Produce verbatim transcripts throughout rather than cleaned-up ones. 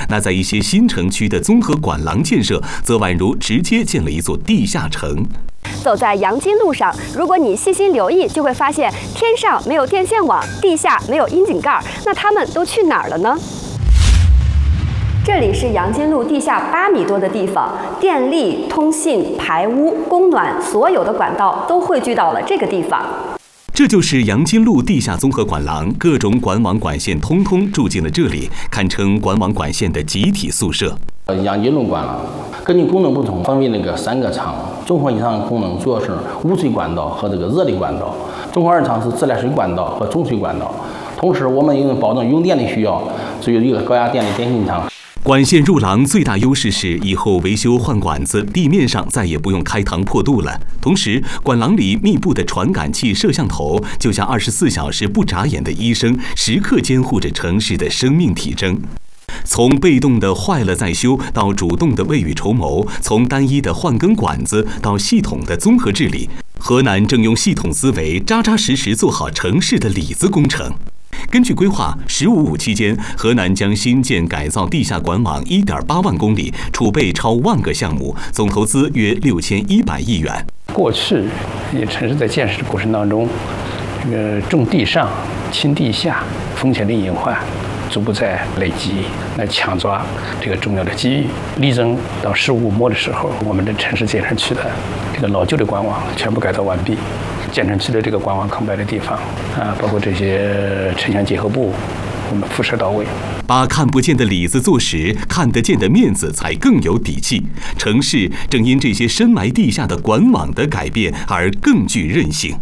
那在一些新城区的综合管廊建设，则宛如直接建了一座地下城。 走在阳金路上，如果你细心留意，就会发现天上没有电线网，地下没有窨井盖，那它们都去哪儿了呢？这里是阳金路地下八米多的地方，电力、通信、排污、供暖，所有的管道都汇聚到了这个地方。 这就是阳金路地下综合管廊，各种管网管线通通住进了这里，堪称管网管线的集体宿舍。 阳金路管廊根据功能不同，分为那个三个厂，综合以上功能主要是污水管道和这个热力管道，综合二厂是自来水管道和中水管道。同时，我们因为保证用电的需要，所以有一个高压电力电信厂。 管线入廊最大优势是以后维修换管子，地面上再也不用开膛破肚了。同时，管廊里密布的传感器、摄像头，就像二十四小时不眨眼的医生，时刻监护着城市的生命体征。从被动的坏了再修到主动的未雨绸缪，从单一的换更管子到系统的综合治理，河南正用系统思维扎扎实实做好城市的里子工程。根据规划，“十五五”期间，河南将新建改造地下管网 一点八万公里，储备超万个项目，总投资约六千一百亿元。 过去，城市在建设的过程当中，这个重地上、轻地下，风险的隐患逐步在累积，来抢抓这个重要的机遇。力争到“十五五”末的时候，我们的城市建成区的这个老旧的管网全部改造完毕。建成区的这个管网空白的地方啊，包括这些城乡结合部，我们辐射到位， 把看不见的里子做实，看得见的面子才更有底气。城市正因这些深埋地下的管网的改变而更具韧性。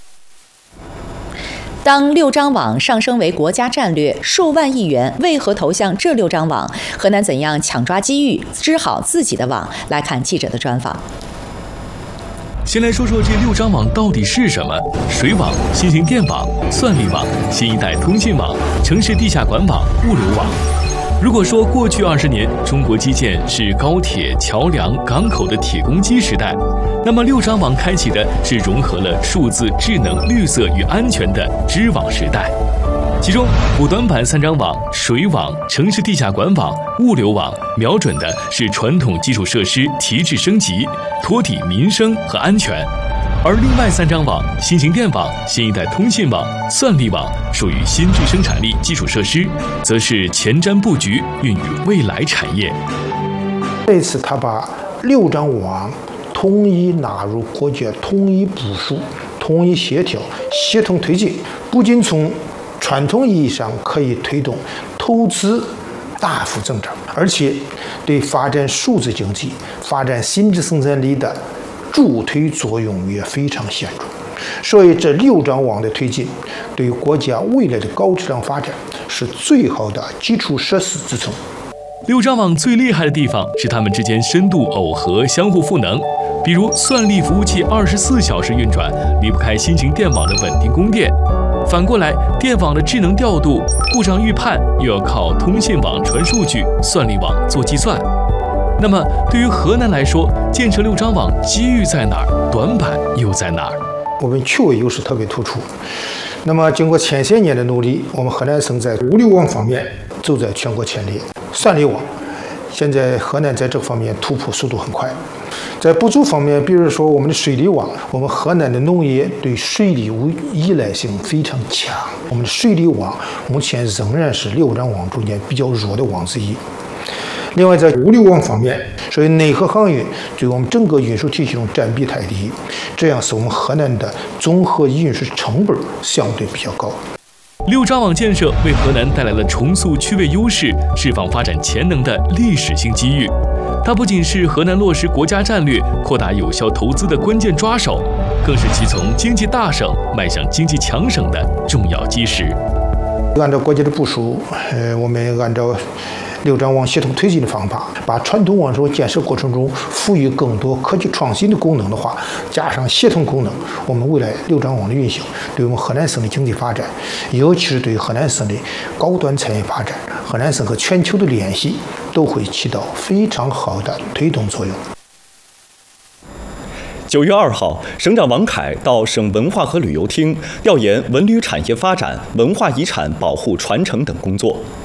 当六张网上升为国家战略，数万亿元为何投向这六张网？河南怎样抢抓机遇，织好自己的网？来看记者的专访。 先来说说这六张网到底是什么？水网、新型电网、算力网、新一代通信网、城市地下管网、物流网。如果说过去二十年中国基建是高铁、桥梁、港口的铁公鸡时代，那么六张网开启的是融合了数字、智能、绿色与安全的织网时代。其中，补短板三张网——水网、城市地下管网、物流网，瞄准的是传统基础设施提质升级，托底民生和安全；而另外三张网——新型电网、新一代通信网、算力网，属于新质生产力基础设施，则是前瞻布局，孕育未来产业。 这次他把六张网统一纳入国家统一部署、统一协调、协同推进，不仅从传统意义上可以推动投资大幅增长，而且对发展数字经济、发展新质生产力的助推作用也非常显著。所以，这六张网的推进，对国家未来的高质量发展是最好的基础设施支撑。 六张网最厉害的地方是它们之间深度耦合、相互赋能。比如，算力服务器二十四小时运转，离不开新型电网的稳定供电。反过来，电网的智能调度、故障预判又要靠通信网传数据，算力网做计算。那么，对于河南来说，建设六张网机遇在哪儿？短板又在哪儿？ 我们区位优势特别突出。那么，经过前些年的努力，我们河南省在物流网方面走在全国前列。算力网，现在河南在这方面突破速度很快。在补助方面，比如说我们的水利网，我们河南的农业对水利依赖性非常强，我们的水利网目前仍然是六张网中间比较弱的网之一。另外，在物流网方面，所以内河航运对我们整个运输体系中占比太低，这样使我们河南的综合运输成本相对比较高。 六张网建设为河南带来了重塑区位优势、释放发展潜能的历史性机遇。它不仅是河南落实国家战略、扩大有效投资的关键抓手，更是其从经济大省迈向经济强省的重要基石。 按照国家的部署，呃，我们按照六张网协同推进的方法，把传统网络建设过程中赋予更多科技创新的功能的话，加上协同功能，我们未来六张网的运行，对我们河南省的经济发展，尤其是对河南省的高端产业发展、河南省和全球的联系，都会起到非常好的推动作用。 九月二号，省长王凯到省文化和旅游厅调研文旅产业发展、文化遗产保护传承等工作。